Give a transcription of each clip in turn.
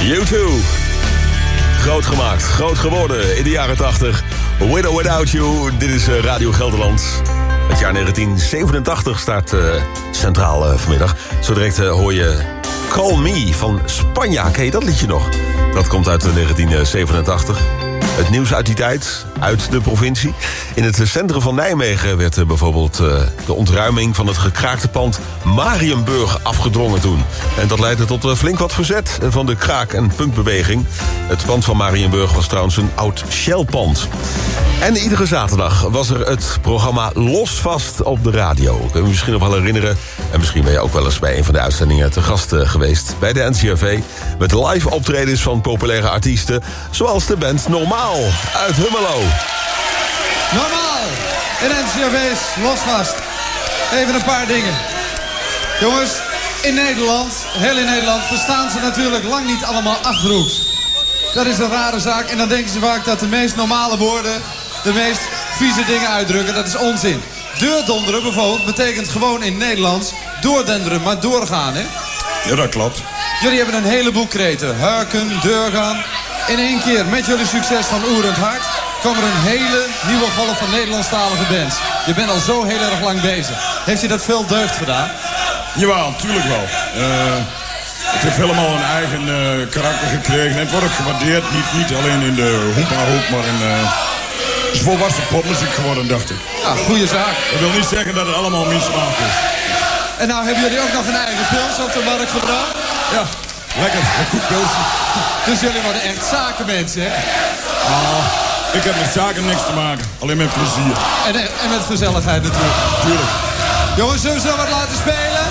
U2. Groot gemaakt, groot geworden in de jaren 80. With or Without You, dit is Radio Gelderland. Het jaar 1987 staat centraal vanmiddag. Zo direct hoor je Call Me van Spanja. Ken je dat liedje nog? Dat komt uit 1987. Het nieuws uit die tijd, uit de provincie. In het centrum van Nijmegen werd bijvoorbeeld de ontruiming van het gekraakte pand Mariënburg afgedrongen toen. En dat leidde tot flink wat verzet van de kraak- en punkbeweging. Het pand van Mariënburg was trouwens een oud Shell-pand. En iedere zaterdag was er het programma Losvast op de radio. Kun je me misschien nog wel herinneren. En misschien ben je ook wel eens bij een van de uitzendingen te gast geweest. Bij de NCRV. Met live optredens van populaire artiesten. Zoals de band Normaal uit Hummelo. Normaal. In NCRV's Losvast. Even een paar dingen. Jongens, in Nederland, heel in Nederland, verstaan ze natuurlijk lang niet allemaal Achterhoeks. Dat is een rare zaak. En dan denken ze vaak dat de meest normale woorden de meest vieze dingen uitdrukken. Dat is onzin. Deurdonderen bijvoorbeeld betekent gewoon in Nederlands doordenderen, maar doorgaan, hè? Ja, dat klopt. Jullie hebben een heleboel kreten. Hurken, deurgaan. In één keer, met jullie succes van Oerend Hart, kwam er een hele nieuwe golf van Nederlandstalige bands. Je bent al zo heel erg lang bezig. Heeft je dat veel deugd gedaan? Jawel, natuurlijk wel. Het heeft helemaal een eigen karakter gekregen. En het wordt ook gewaardeerd, niet alleen in de hoepa-hoek, maar in... Het is volwassen popmuziek geworden, dacht ik. Ja, goede zaak. Dat wil niet zeggen dat het allemaal mijn smaak is. En nou hebben jullie ook nog een eigen pils op de markt gebracht? Ja, lekker. Een goed pilsje. Dus jullie worden echt zakenmensen, hè? Nou, ik heb met zaken niks te maken. Alleen met plezier. En met gezelligheid natuurlijk. Tuurlijk. Jongens, zullen we zo wat laten spelen?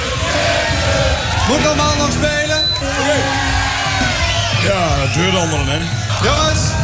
Moet Normaal nog spelen? Oké. Ja, deurdonderen, hè. Jongens,